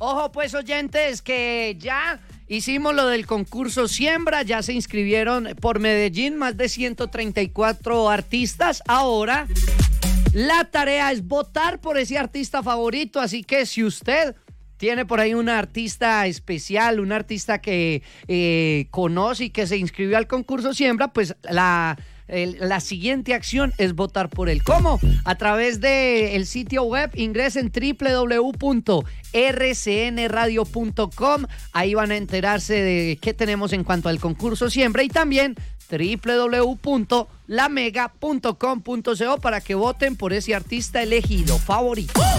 Ojo pues, oyentes, que ya hicimos lo del concurso Siembra, ya se inscribieron por Medellín más de 134 artistas. Ahora la tarea es votar por ese artista favorito, así que si usted tiene por ahí un artista especial, un artista que conoce y que se inscribió al concurso Siembra, pues la siguiente acción es votar por él. ¿Cómo? A través del sitio web, ingresen www.rcnradio.com, ahí van a enterarse de qué tenemos en cuanto al concurso Siembra, y también www.lamega.com.co para que voten por ese artista elegido favorito.